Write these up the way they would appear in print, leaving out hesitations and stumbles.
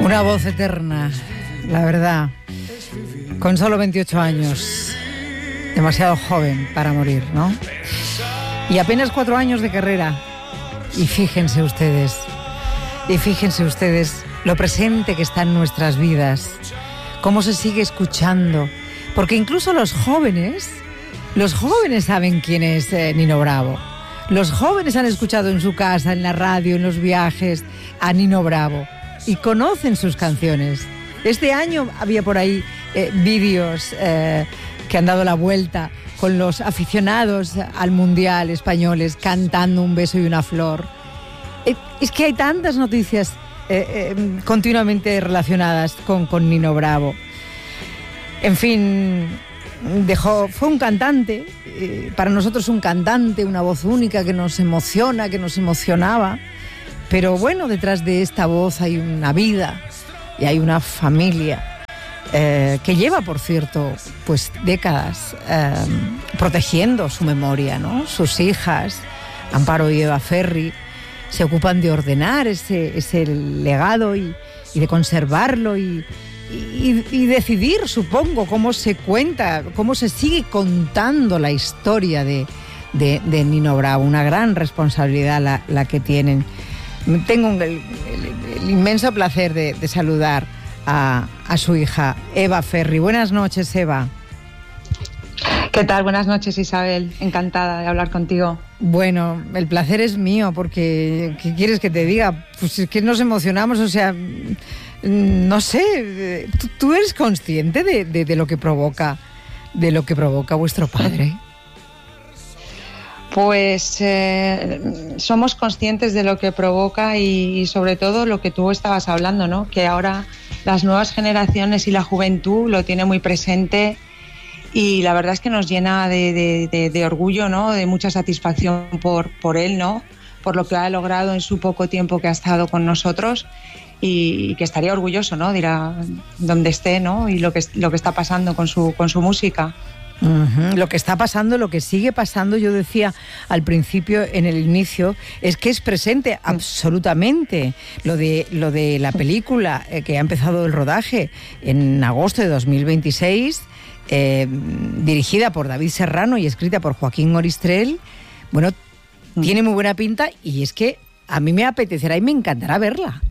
Una voz eterna, la verdad, con solo 28 años, demasiado joven para morir, ¿no? Y apenas 4 años de carrera. Y fíjense ustedes lo presente que está en nuestras vidas, cómo se sigue escuchando, porque incluso los jóvenes saben quién es Nino Bravo. Los jóvenes han escuchado en su casa, en la radio, en los viajes, a Nino Bravo y conocen sus canciones. Este año había por ahí vídeos que han dado la vuelta con los aficionados al Mundial españoles cantando Un beso y una flor. Es que hay tantas noticias continuamente relacionadas con Nino Bravo. En fin, fue un cantante, para nosotros un cantante, una voz única que nos emociona, que nos emocionaba. Pero bueno, detrás de esta voz hay una vida y hay una familia que lleva, por cierto, pues décadas protegiendo su memoria, ¿no? Sus hijas, Amparo y Eva Ferri, se ocupan de ordenar ese legado y de conservarlo y decidir, supongo, cómo se cuenta, cómo se sigue contando la historia de Nino Bravo. Una gran responsabilidad la que tienen. Tengo el inmenso placer de saludar a su hija, Eva Ferri. Buenas noches, Eva. ¿Qué tal? Buenas noches, Isabel. Encantada de hablar contigo. Bueno, el placer es mío, porque ¿qué quieres que te diga? Pues es que nos emocionamos, o sea, no sé, ¿tú eres consciente de lo que provoca vuestro padre? Pues somos conscientes de lo que provoca y sobre todo lo que tú estabas hablando, ¿no? Que ahora las nuevas generaciones y la juventud lo tiene muy presente y la verdad es que nos llena de orgullo, ¿no? De mucha satisfacción por él, ¿no? Por lo que ha logrado en su poco tiempo que ha estado con nosotros y que estaría orgulloso, ¿no? Dirá donde esté, ¿no? Y lo que está pasando con su música. Uh-huh. Lo que está pasando, lo que sigue pasando, yo decía al principio, en el inicio, es que es presente absolutamente. Lo de la película que ha empezado el rodaje en agosto de 2026, dirigida por David Serrano y escrita por Joaquín Oristrel, bueno, tiene muy buena pinta y es que a mí me apetecerá y me encantará verla.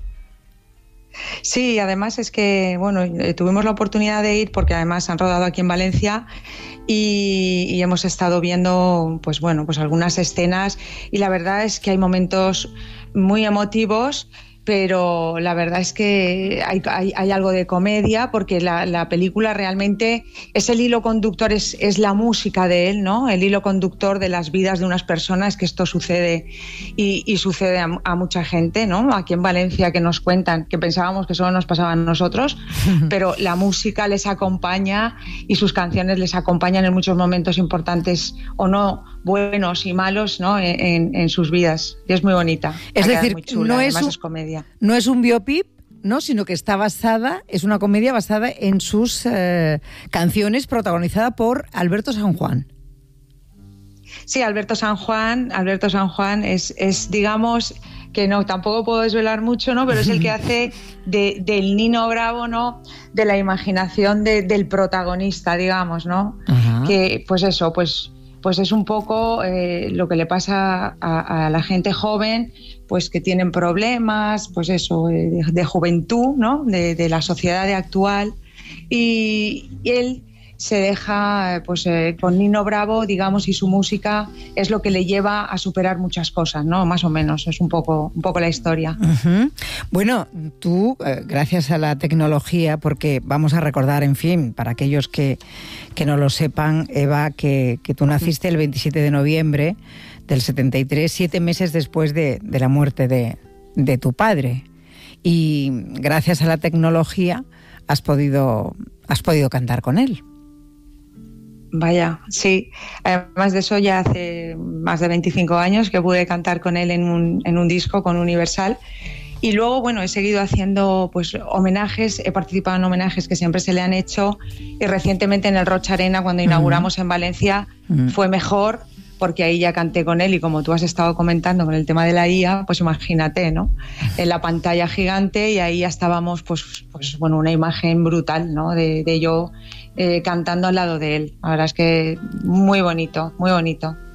Sí, además es que, bueno, tuvimos la oportunidad de ir porque además han rodado aquí en Valencia y hemos estado viendo, pues bueno, pues algunas escenas y la verdad es que hay momentos muy emotivos, pero la verdad es que hay algo de comedia porque la película realmente es el hilo conductor, es la música de él, ¿no? El hilo conductor de las vidas de unas personas, que esto sucede y sucede a mucha gente, ¿no? Aquí en Valencia que nos cuentan, que pensábamos que solo nos pasaba a nosotros, pero la música les acompaña y sus canciones les acompañan en muchos momentos importantes o no, buenos y malos, ¿no? En sus vidas. Y es muy bonita. Es decir, muy chula, además es comedia. No es un biopic, ¿no? Sino que es una comedia basada en sus canciones, protagonizada por Alberto San Juan. Sí, Alberto San Juan es digamos, que no, tampoco puedo desvelar mucho, ¿no? Pero es el que hace del Nino Bravo, ¿no? De la imaginación del protagonista, digamos, ¿no? Uh-huh. Que, pues eso, pues es un poco lo que le pasa a la gente joven, pues que tienen problemas, pues eso, de juventud, ¿no? De la sociedad actual. Y él se deja, pues con Nino Bravo, digamos, y su música es lo que le lleva a superar muchas cosas, ¿no? Más o menos, es un poco la historia. Uh-huh. Bueno, tú, gracias a la tecnología, porque vamos a recordar, en fin, para aquellos que no lo sepan, Eva, que tú naciste el 27 de noviembre del 73, 7 meses después de la muerte de tu padre. Y gracias a la tecnología has podido cantar con él. Vaya, sí. Además de eso, ya hace más de 25 años que pude cantar con él en un disco con Universal. Y luego, bueno, he seguido haciendo pues homenajes, he participado en homenajes que siempre se le han hecho y recientemente en el Rocha Arena, cuando inauguramos en Valencia, fue mejor porque ahí ya canté con él y como tú has estado comentando con el tema de la IA, pues imagínate, ¿no? En la pantalla gigante y ahí ya estábamos, pues bueno, una imagen brutal, ¿no? De yo cantando al lado de él. La verdad es que muy bonito, muy bonito.